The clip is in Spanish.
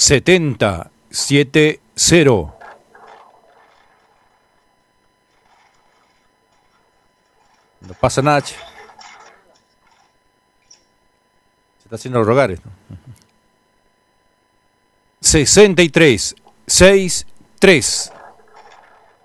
7070. No pasa nada, che. Se está haciendo rogar esto. 6363.